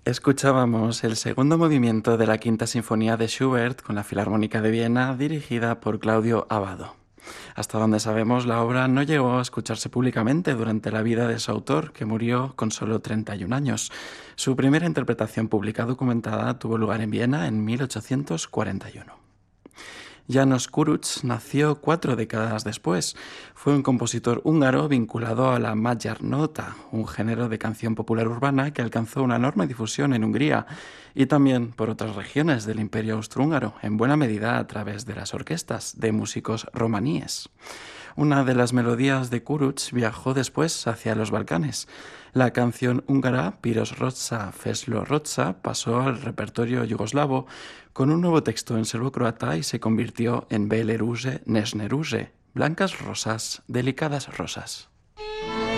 Escuchábamos el segundo movimiento de la Quinta Sinfonía de Schubert con la Filarmónica de Viena dirigida por Claudio Abbado. Hasta donde sabemos, la obra no llegó a escucharse públicamente durante la vida de su autor, que murió con solo 31 años. Su primera interpretación pública documentada tuvo lugar en Viena en 1841. János Kurucs nació 4 décadas después. Fue un compositor húngaro vinculado a la Magyar Nota, un género de canción popular urbana que alcanzó una enorme difusión en Hungría y también por otras regiones del Imperio Austrohúngaro, en buena medida a través de las orquestas de músicos romaníes. Una de las melodías de Kurucs viajó después hacia los Balcanes. La canción húngara Piros Rotsa Feslo Rotsa pasó al repertorio yugoslavo con un nuevo texto en serbo-croata y se convirtió en Bele Ruže, Nežne ruže, blancas rosas, delicadas rosas.